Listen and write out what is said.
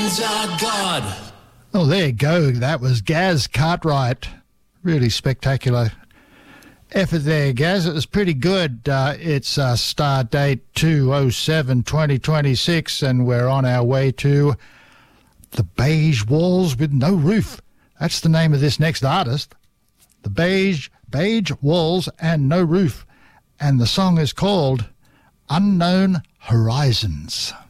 is our God. Oh, there you go. That was Gaz Cartwright. Really spectacular effort there, Gaz. It was pretty good. It's star date 2/07/2026, and we're on our way to The Beige Walls with No Roof. That's the name of this next artist. The Beige Walls and No Roof. And the song is called Unknown Horizons.